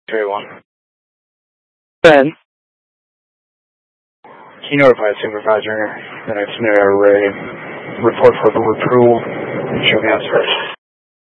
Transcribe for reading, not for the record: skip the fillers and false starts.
3-1. Ben, Can you notify the supervisor that I've submitted a report for approval and show me out, sir?